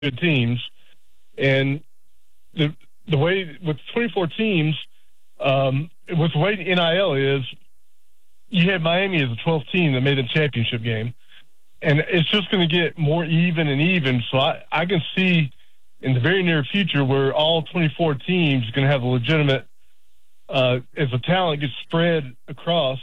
good teams. And the way with 24 teams, with the way the NIL is, you had Miami as a 12th team that made the championship game. And it's just going to get more even and even. So I can see in the very near future where all 24 teams are going to have a legitimate, as the talent gets spread across,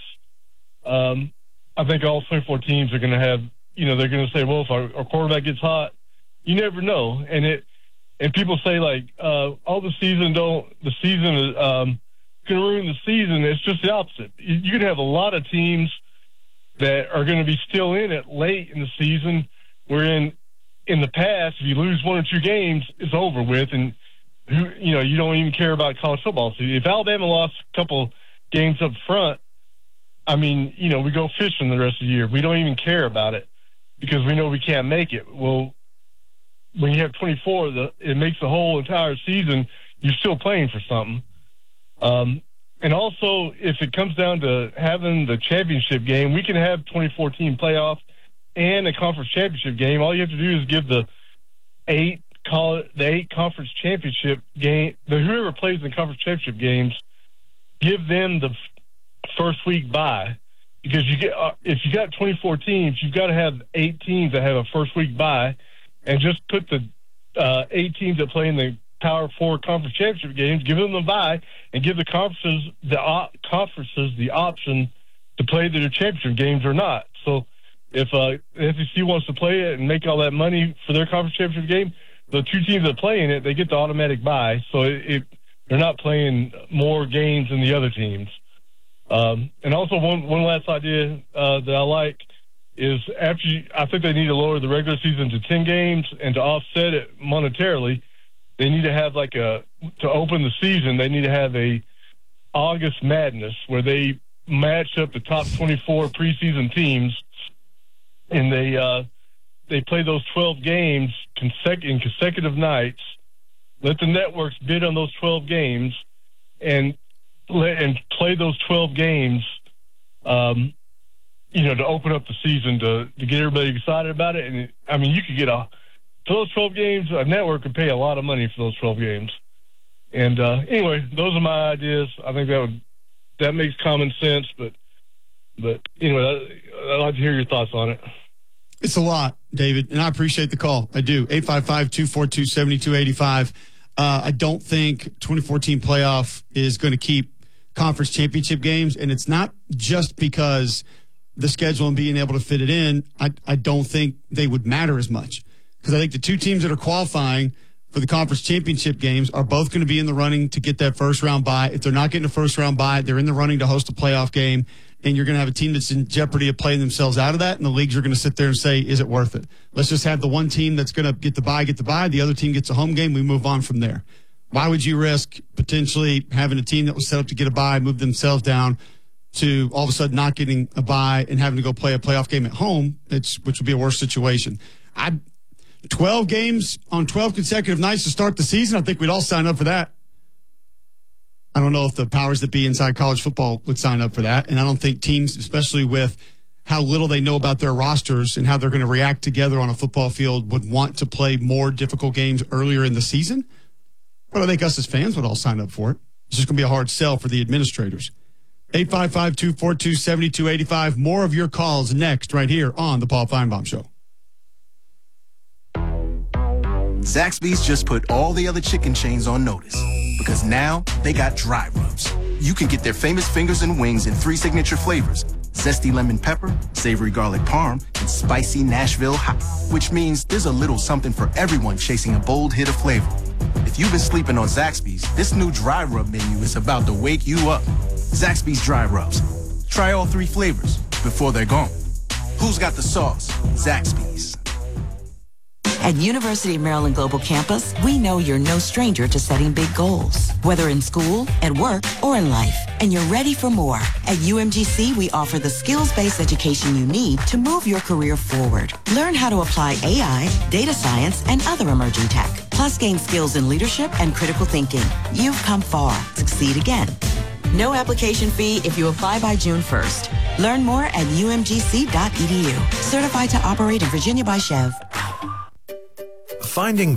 I think all 24 teams are going to have, they're going to say, well, if our quarterback gets hot, you never know. And people say like, the season is going to ruin the season. It's just the opposite. You could have a lot of teams that are going to be still in it late in the season, wherein in the past, if you lose one or two games, it's over with. And, you don't even care about college football. So if Alabama lost a couple games up front, we go fishing the rest of the year. We don't even care about it because we know we can't make it. Well, when you have 24, it makes the whole entire season, you're still playing for something. And also, if it comes down to having the championship game, we can have 2014 playoff and a conference championship game. All you have to do is give the eight conference championship game, whoever plays in the conference championship games, give them the first week bye. Because if you got 24 teams, you've got to have 8 teams that have a first week bye, and just put the 8 teams that play in the Power 4 conference championship games, give them a bye, and give the conferences the option to play their championship games or not. So if the SEC wants to play it and make all that money for their conference championship game, the 2 teams that play in it, they get the automatic bye. So they're not playing more games than the other teams. And also one last idea that I like is I think they need to lower the regular season to 10 games, and to offset it monetarily, they need to have to open the season, they need to have a August Madness where they match up the top 24 preseason teams, and they play those 12 games in consecutive nights. Let the networks bid on those 12 games and play those 12 games, to open up the season to get everybody excited about it. And you could get for those 12 games, a network could pay a lot of money for those 12 games. And anyway, those are my ideas. I think that makes common sense. But anyway, I'd like to hear your thoughts on it. It's a lot, David, and I appreciate the call. I do. 855-242-7285. I don't think 2014 playoff is going to keep conference championship games, and it's not just because the schedule and being able to fit it in. I don't think they would matter as much, because I think the 2 teams that are qualifying for the conference championship games are both going to be in the running to get that first round bye. If they're not getting a first round bye, they're in the running to host a playoff game, and you're going to have a team that's in jeopardy of playing themselves out of that, and the leagues are going to sit there and say, is it worth it? Let's just have the one team that's going to get the bye. The other team gets a home game. We move on from there. Why would you risk potentially having a team that was set up to get a bye, move themselves down, to all of a sudden not getting a bye and having to go play a playoff game at home, which would be a worse situation. 12 games on 12 consecutive nights to start the season, I think we'd all sign up for that. I don't know if the powers that be inside college football would sign up for that, and I don't think teams, especially with how little they know about their rosters and how they're going to react together on a football field, would want to play more difficult games earlier in the season. But I think us as fans would all sign up for it. It's just going to be a hard sell for the administrators. 855-242-7285. More of your calls next right here on the Paul Feinbaum Show. Zaxby's just put all the other chicken chains on notice, because now they got dry rubs. You can get their famous fingers and wings in 3 signature flavors: zesty lemon pepper, savory garlic parm, and spicy Nashville hot, which means there's a little something for everyone chasing a bold hit of flavor. If you've been sleeping on Zaxby's, this new dry rub menu is about to wake you up. Zaxby's Dry Rubs. Try all 3 flavors before they're gone. Who's got the sauce? Zaxby's. At University of Maryland Global Campus, we know you're no stranger to setting big goals, whether in school, at work, or in life, and you're ready for more. At UMGC, we offer the skills-based education you need to move your career forward. Learn how to apply AI, data science, and other emerging tech, plus gain skills in leadership and critical thinking. You've come far. Succeed again. No application fee if you apply by June 1st. Learn more at umgc.edu. Certified to operate in Virginia by Chev. Finding